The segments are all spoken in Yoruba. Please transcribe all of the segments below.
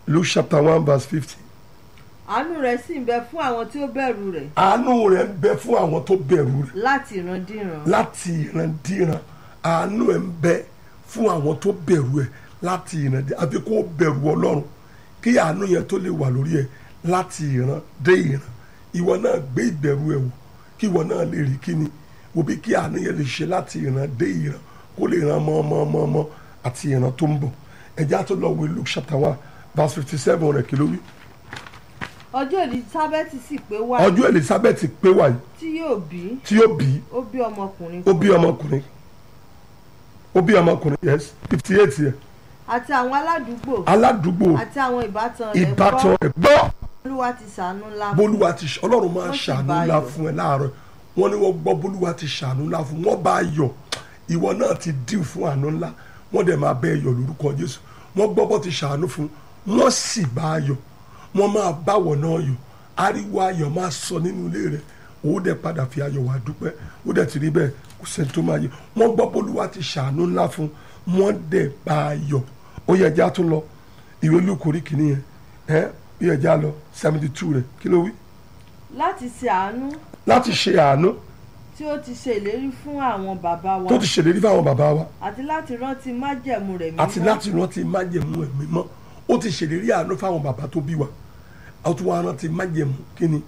Luke chapter 1 verse 50. àánú rẹ̀ sì ń bẹ fún àwọn tí ó bẹ̀rù rẹ̀. àánú rẹ̀ ń bẹ fún àwọn tó bẹ̀rù rẹ̀. láti ìrandíran. láti ìrandíran. àánú ẹ̀ ń bẹ fún àwọn tó bẹ̀rù ẹ̀ láti ìrandíran. àfi kó bẹ̀rù Ọlọ́run kí àánú yẹn tó lè wà lórí ẹ̀ láti ìran dé ìran. ìwọ náà gbé ìbẹ̀rù ẹ̀ wò kí ìwọ náà lè rí kíni wo bí kí àánú yẹn lè ṣe láti ìran dé ìran kó lè ran mọ́ àti ìran tó ń bọ̀. ẹ̀já tó lọ wo Luke chapter 1 verse 57 rẹ̀ kí ló wí. ọjọ́ Elizabeth sì pé wá. ọjọ́ Elizabeth pé wá yìí. tí yóò bí. ó bí ọmọkùnrin. Yes 58 yẹn. àti àwọn aládùúgbò. àti àwọn ìbátan rẹ̀ gbọ́. Olúwa ti ṣàánú ńlá fún. bólúwa ti Ọlọ́run máa ṣàánú ńlá fún ẹ láàárọ̀ wọ́n ní wọ́n gbọ́ bólúwa ti ṣàánú ńlá fún wọ́n bá yọ̀ ìwọ náà ti dín fún àánú ńlá wọ́n dẹ̀ máa bẹ́ yọ̀ lórúkọ Jésù wọ́n gbọ́ bọ́ ti ṣàánú fún wọ́n sì bá yọ̀ wọ́n máa báwọ̀ náà yọ̀ ariwo ayọ̀ máa sọ nínú ilé rẹ̀ ó dẹ̀ padà fi ayọ̀ wá dúpẹ́ ó dẹ̀ ti rí bẹ́ẹ̀ kò sẹ́ni tó máa yẹ wọ́n gbọ́ bólúwa ti ṣàánú ńlá fún wọ́n dẹ̀ bá yọ̀ ó yẹ ẹja tún lọ ìwé Lúùkù orí kìíní yẹn bí ẹja lọ 72 rẹ̀ kí ló wí. láti ṣe àánú tí ó ti ṣe ìlérí fún àwọn bàbá wa. àti láti rántí májẹ̀mú rẹ̀ mímọ́. ó ti ṣèlérí àánú fáwọn bàbá tó bí wa ó tún wá rántí májẹ̀mú kíni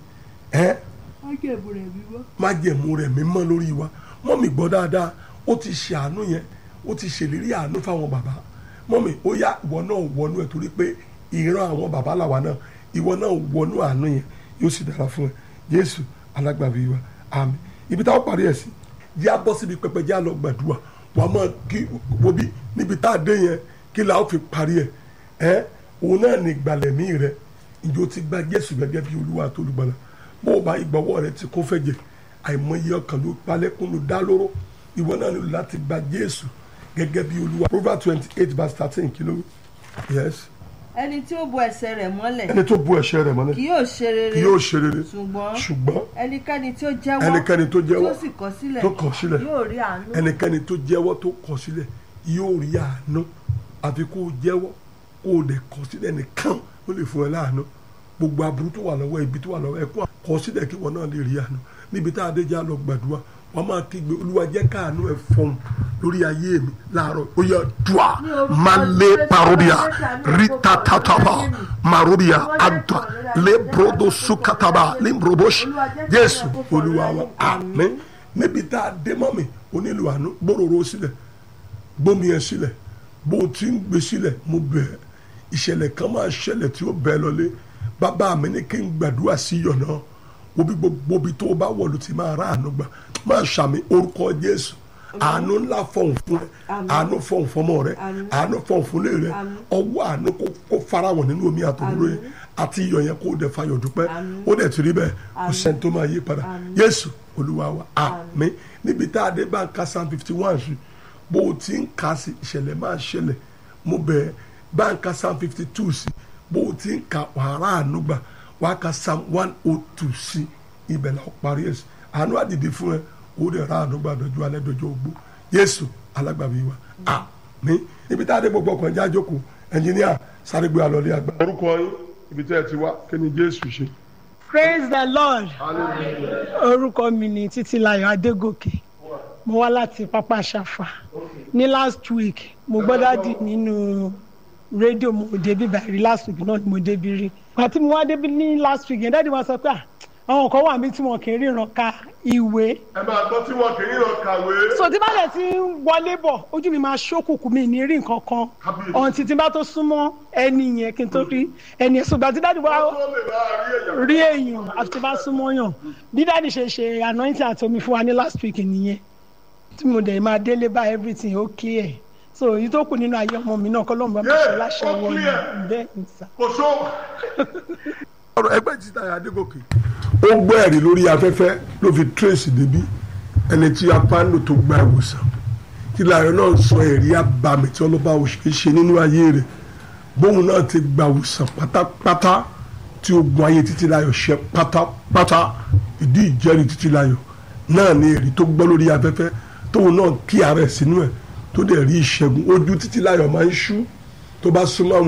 májẹ̀mú rẹ̀ mímọ́ lórí wa mọ́mì gbọ́ dáadáa ó ti ṣe àánú yẹn ó ti ṣèlérí àánú fáwọn bàbá mọ́mì ó yá ìwọ náà wọnú ẹ̀ torí pé ìran àwọn bàbá làwa náà ìwọ náà wọnú àánú yẹn yóò sì dára fún ẹ Jésù alágbàbí wa àmín. ibi táwọn parí ẹ̀ sí jẹ́ abọ́ síbi pẹpẹ jẹ́ àlọ́ gbàdúrà wà á máa kí wo bí níbi tá a dé yẹn kí la ó fi parí ẹ̀ òun náà ní ìgbàlẹ̀mí rẹ ìjọ ti gba Jésù gẹ́gẹ́ bí Olúwa àti Olùgbàlà bó o bá ìgbọ́wọ́ rẹ ti kún fẹ́jẹ̀ àìmọye ọkàn ló palẹ́kùn ló dá lóró ìwọ náà nílò láti gba Jésù gẹ́gẹ́ bí Olúwa. Proverbs 28 verse 13 kí ló wí. Yes. ẹni tí ó bo ẹsẹ̀ rẹ̀ mọ́lẹ̀. kì yóò ṣe rere. ṣùgbọ́n ẹnikẹ́ni tó jẹ́wọ́ tó sì kọ̀ sílẹ̀ yóò rí àánú. ẹnikẹ́ni tó jẹ́wọ́ tó kọ̀ sílẹ̀ yóò rí àánú àfi kó o jẹ́wọ́ kó o dẹ̀ kọ̀ sílẹ̀ nìkan ó lè fún ẹ láàánú gbogbo aburú tó wà lọ́wọ́ ibi tó wà lọ́wọ́ ẹ̀kọ́ kọ̀ sílẹ̀ kí wọn náà lè rí àánú níbi tá a dé já lọ gbàdúrà wọ́n máa kígbe Olúwa jẹ́ káàánú ẹ̀ fọ́n lórí ayé mi láàárọ̀ ó yẹ dùà malé parobia ritatataba marobia adùn lebrodo sukataba limbrobosh Jésù Olúwa wa àmín níbi tá a dé mọ́ mi ó nílò àánú gbòòrò sílẹ̀ gbómi ẹ̀ sílẹ̀ bó o ti ń gbé sílẹ̀ mo bẹ̀ ìṣẹ̀lẹ̀ kan máa ṣẹlẹ̀ tí ó bẹ̀ lọlé bàbá mi ní kí n gbàdúrà sí yọ̀nà obi gbogbo bi tó o bá wọ̀ ló ti máa rà àánú gbà máa ṣàmì orúkọ Jésù àánú ńlá fọ̀hún fún rẹ àánú fọ̀hún fọmọ rẹ àánú fọ̀hún fún lé rẹ ọwọ́ àánú kó farahàn nínú omi àtòwúrò yẹn àti iyọ̀ yẹn kó o dẹ̀ fayọ̀ dúpẹ́ ó dẹ̀ ti rí bẹ́ẹ̀ kò sẹ́ni tó máa yí padà Jésù Olúwa wa àmín níbi tá a dé bá ń ka Psalm 51 sí bó o ti ń ka sí ìṣẹ̀lẹ̀ máa ṣẹlẹ̀ mo bẹ̀ bá ń ka Psalm 52 sí bó o ti ń ka wàhálà àánú gbà wàá ka Psalm 102 sí ibẹ̀ la parí ẹ̀ sí àánú àdìdì fún ẹ ó dẹ̀ ra àánú gbà dọ̀jú alẹ́ dọ̀jú ogbó Jésù alágbàbí wa àmín níbi tá a dé gbogbo ọkàn já jókòó ẹnjìníà sáré gbé alọ́lé àgbà. orúkọ yín ibi tẹ́ ẹ ti wá kí ni Jésù ṣe. Praise the Lord. orúkọ mi ni Títílayọ̀ Adégòkè mo wá láti Pápá Ṣàfà ní last week mo gbọ́ dádì nínú rédíò mo débi báyìí last week náà ni mo débi rí àti mo wá débi ní last week yẹn dádì wá sọ pé àwọn kan wà mí tí wọn kì í ríran ka ìwé. ẹ máa gbọ́ tí wọn kì í ríran kàwé. so tí bá dẹ̀ ti ń wọlé bọ̀ ojú mi máa ṣókùnkùn mi ní rí nǹkan kan ọ̀ǹtí tí bá tó súnmọ́ ẹni yẹn kí n tó rí ẹni ẹ̀sùn gbà tí dádì wá rí èèyàn àti tí bá súnmọ́ yàn bí dádì ṣe anointing àti omi fún wa ní last week nìyẹn tí mo dẹ̀ máa délé bá everything ó clear so èyí tó kù nínú ayé ọmọ mi náà kọ́ lóun bá mi ṣe láṣẹ wọlé bẹ́ẹ̀ ní sà. kò só ọ̀rọ̀ ẹgbẹ́ Títílayọ̀ Adégòkè ó gbọ́ ẹ̀rí lórí afẹ́fẹ́ ló fi trace débi ẹni tí apáńdò tó gba ìwòsàn Títílayọ̀ náà sọ ẹ̀rí abàmì tí ọlọ́ba òṣèré ṣe nínú ayé rẹ̀ bóun náà ti gba ìwòsàn pátápátá tí ogun ayé Títílayọ̀ ṣe pátápátá ìdí ìjẹ́rìí Títílayọ̀ náà ni èrè tó gbọ́ lórí afẹ́fẹ́ tóun náà kí ara ẹ̀ sínú ẹ̀ tó dẹ̀ rí ìṣẹ́gun ojú Títílayọ̀ máa ń ṣú tó bá súnmọ́ àwọn